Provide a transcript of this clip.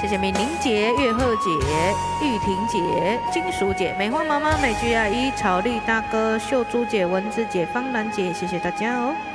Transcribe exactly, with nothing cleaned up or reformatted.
谢谢敏玲姐、月鹤姐、玉婷姐、金属姐、美花妈妈、美菊阿姨、草莉大哥、秀珠姐、蚊子姐、方兰姐，谢谢大家哦。